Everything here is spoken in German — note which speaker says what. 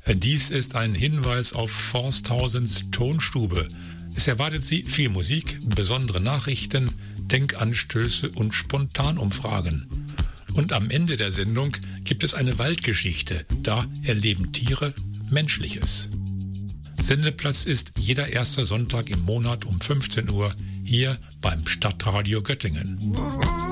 Speaker 1: Dies ist ein Hinweis auf Forsthausens Tonstube. Es erwartet Sie viel Musik, besondere Nachrichten, Denkanstöße und Spontanumfragen. Und am Ende der Sendung gibt es eine Waldgeschichte. Da erleben Tiere Menschliches. Sendeplatz ist jeder erste Sonntag im Monat um 15 Uhr hier beim Stadtradio Göttingen.